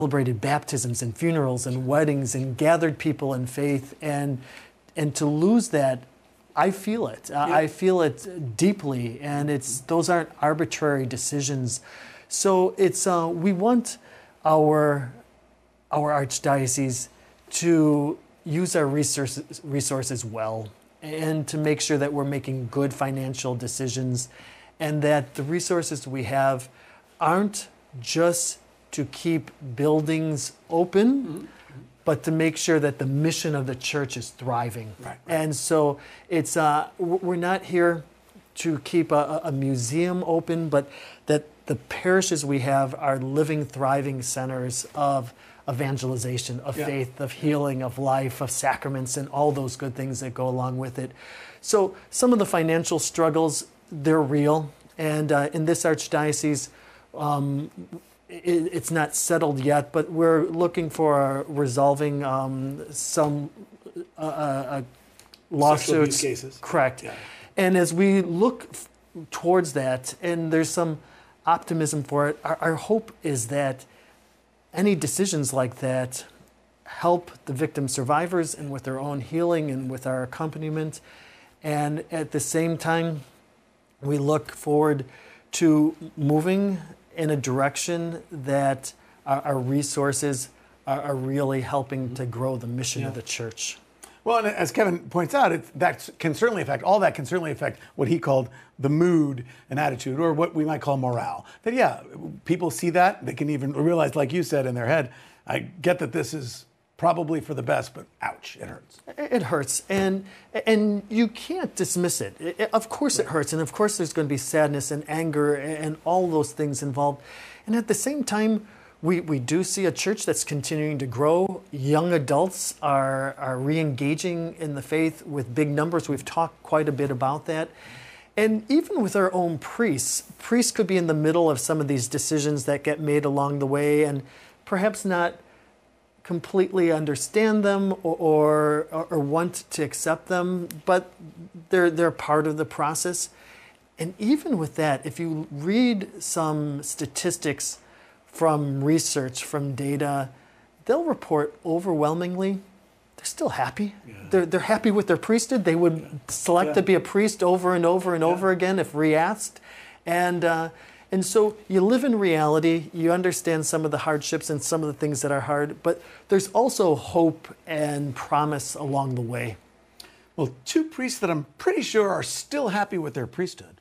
celebrated baptisms and funerals and weddings and gathered people in faith, and to lose that, I feel it. I feel it deeply, and those aren't arbitrary decisions. So we want our archdiocese to use our resources well, and to make sure that we're making good financial decisions, and that the resources we have aren't just to keep buildings open, but to make sure that the mission of the church is thriving. Right. And so we're not here to keep a museum open, but that the parishes we have are living, thriving centers of evangelization, of faith, of healing, of life, of sacraments, and all those good things that go along with it. So some of the financial struggles, they're real. And in this archdiocese, it's not settled yet, but we're looking for resolving some lawsuits. Sexual abuse cases. Correct. Yeah. And as we look towards that, and there's some optimism for it, our hope is that any decisions like that help the victim survivors and with their own healing and with our accompaniment. And at the same time, we look forward to moving in a direction that our resources are really helping to grow the mission of the church. Well, and as Kevin points out, that can certainly affect what he called the mood and attitude, or what we might call morale. That, people see that, they can even realize, like you said, in their head, I get that this is probably for the best, but ouch, it hurts. It hurts, and you can't dismiss it. Of course it hurts, and of course there's going to be sadness and anger and all those things involved. And at the same time, we do see a church that's continuing to grow. Young adults are re-engaging in the faith with big numbers. We've talked quite a bit about that. And even with our own priests could be in the middle of some of these decisions that get made along the way and perhaps not completely understand them or want to accept them, but they're part of the process. And even with that, if you read some statistics from research, from data, they'll report overwhelmingly they're still happy. Yeah. They're happy with their priesthood. They would select to be a priest over and over and over again if re-asked. And so you live in reality, you understand some of the hardships and some of the things that are hard, but there's also hope and promise along the way. Well, two priests that I'm pretty sure are still happy with their priesthood.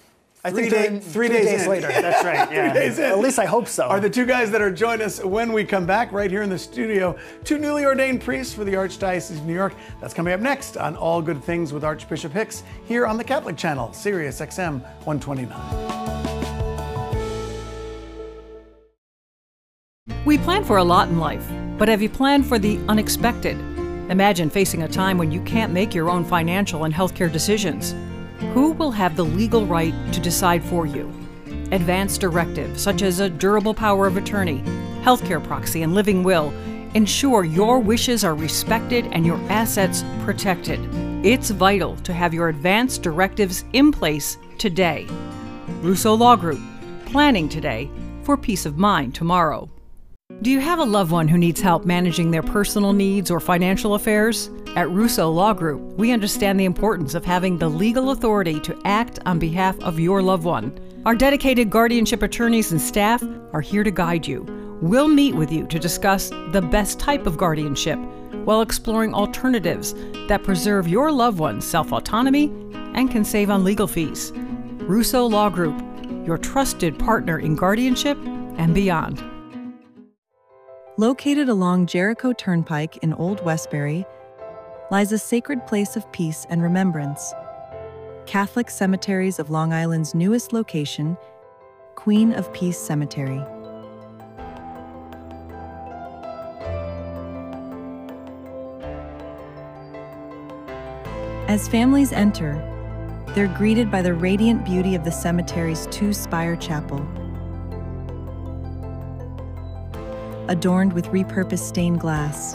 I think three days later. That's right. Yeah. 3 days in. At least I hope so. Are the two guys that are joining us when we come back right here in the studio. Two newly ordained priests for the Archdiocese of New York. That's coming up next on All Good Things with Archbishop Hicks here on the Catholic Channel, Sirius XM 129. We plan for a lot in life, but have you planned for the unexpected? Imagine facing a time when you can't make your own financial and healthcare decisions. Who will have the legal right to decide for you? Advance directives, such as a durable power of attorney, healthcare proxy, and living will, ensure your wishes are respected and your assets protected. It's vital to have your advance directives in place today. Russo Law Group, planning today for peace of mind tomorrow. Do you have a loved one who needs help managing their personal needs or financial affairs? At Russo Law Group, we understand the importance of having the legal authority to act on behalf of your loved one. Our dedicated guardianship attorneys and staff are here to guide you. We'll meet with you to discuss the best type of guardianship while exploring alternatives that preserve your loved one's self-autonomy and can save on legal fees. Russo Law Group, your trusted partner in guardianship and beyond. Located along Jericho Turnpike in Old Westbury lies a sacred place of peace and remembrance. Catholic Cemeteries of Long Island's newest location, Queen of Peace Cemetery. As families enter, they're greeted by the radiant beauty of the cemetery's two-spire chapel, adorned with repurposed stained glass,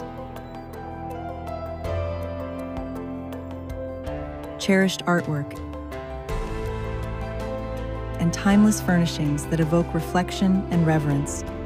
cherished artwork, and timeless furnishings that evoke reflection and reverence.